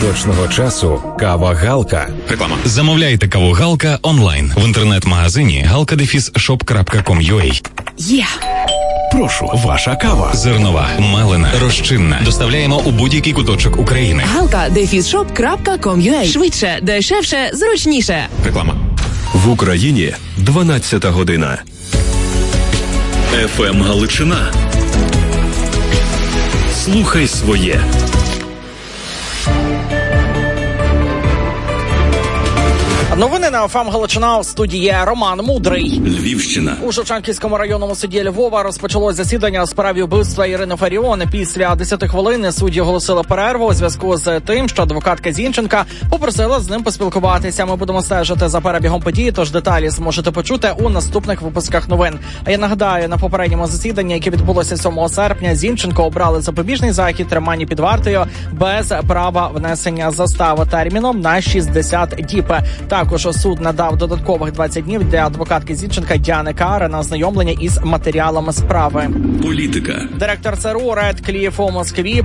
точного часу кава Галка. Реклама. Замовляйте каву Галка онлайн в інтернет-магазині galka-shop.com.ua. Є! Прошу, ваша кава. Зернова, мелена, розчинна. Доставляємо у будь-який куточок України. galka-shop.com.ua. Швидше, дешевше, зручніше. Реклама. В Україні 12 година. ФМ Галичина. Слухай своє. Новини на ФМ Галичина. В студії Роман Мудрий. Львівщина. У Шевченківському районному суді Львова розпочалось засідання у справі вбивства Ірини Фаріон. Після 10 хвилин судді оголосили перерву у зв'язку з тим, що адвокатка Зінченка попросила з ним поспілкуватися. Ми будемо стежити за перебігом події, тож деталі зможете почути у наступних випусках новин. А я нагадаю, на попередньому засіданні, яке відбулося 7 серпня, Зінченко обрали запобіжний захід тримання під вартою без права внесення застави терміном на 60 діб. Також суд надав додаткових 20 днів для адвокатки Зінченка Діани Каари на ознайомлення із матеріалами справи. Політика. Директор ЦРУ Редкліф у Москві